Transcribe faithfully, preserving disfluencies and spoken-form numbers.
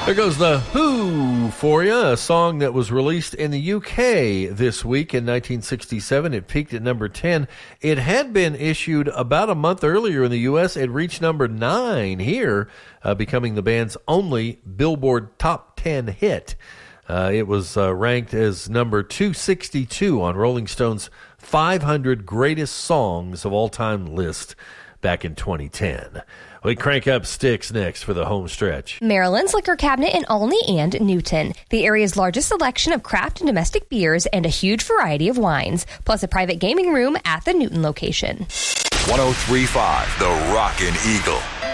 There goes the Who for you, a song that was released in the U K this week in nineteen sixty-seven. It peaked at number ten. It had been issued about a month earlier in the U S. It reached number nine here, uh, becoming the band's only Billboard Top ten hit. Uh, it was uh, ranked as number two sixty-two on Rolling Stone's five hundred Greatest Songs of All Time list back in twenty ten. We crank up Styx next for the home stretch. Maryland's Liquor Cabinet in Olney and Newton. The area's largest selection of craft and domestic beers and a huge variety of wines, plus a private gaming room at the Newton location. one oh three point five The Rockin' Eagle.